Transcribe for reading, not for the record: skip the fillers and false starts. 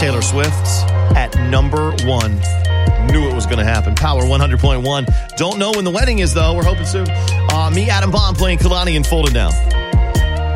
Taylor Swift at number 1. Knew it was going to happen. Power 100.1. Don't know when the wedding is, though. We're hoping soon. Me, Adam Bond, playing Kalani and Fold It Down.